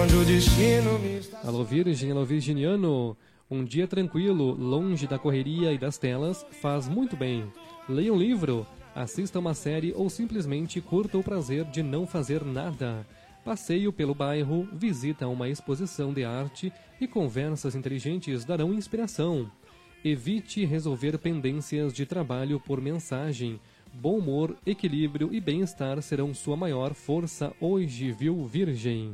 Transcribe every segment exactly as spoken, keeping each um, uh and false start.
onde o destino me está... Alô Virgem, alô Virginiano. Um dia tranquilo, longe da correria e das telas, faz muito bem. Leia um livro, assista uma série ou simplesmente curta o prazer de não fazer nada. Passeio pelo bairro, visita uma exposição de arte e conversas inteligentes darão inspiração. Evite resolver pendências de trabalho por mensagem. Bom humor, equilíbrio e bem-estar serão sua maior força hoje, viu, Virgem?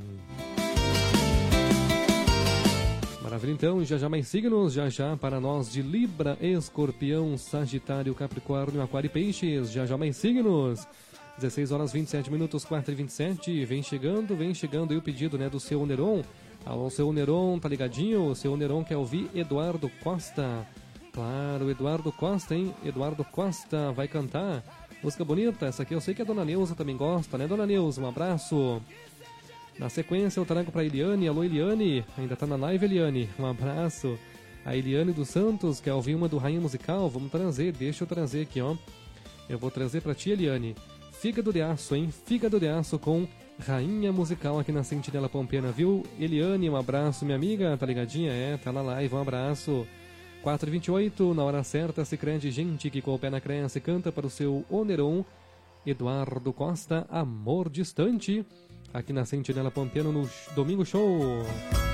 Maravilha, então, já já mais signos, já já para nós de Libra, Escorpião, Sagitário, Capricórnio, Aquário e Peixes, já já mais signos. dezesseis horas vinte e sete minutos, quatro e vinte e sete, vem chegando, vem chegando aí o pedido, né, do seu Neron. Alô, seu Neron, tá ligadinho? O seu Neron quer ouvir Eduardo Costa. Claro, Eduardo Costa, hein? Eduardo Costa vai cantar. Música bonita, essa aqui eu sei que a Dona Neuza também gosta, né, Dona Neuza? Um abraço. Na sequência eu trago pra Eliane. Alô, Eliane, ainda tá na live, Eliane? Um abraço. A Eliane dos Santos quer ouvir uma do Rainha Musical. Vamos trazer, deixa eu trazer aqui, ó. Eu vou trazer pra ti, Eliane. Fígado de Aço, hein? Fígado de Aço com Rainha Musical aqui na Sentinela Pampeana, viu? Eliane, um abraço, minha amiga, tá ligadinha? É, tá na live, um abraço. quatro e vinte e oito, na hora certa, se crede gente que com o pé na crença canta para o seu Oneron. Eduardo Costa, Amor Distante, aqui na Sentinela Pampeana no Domingo Show.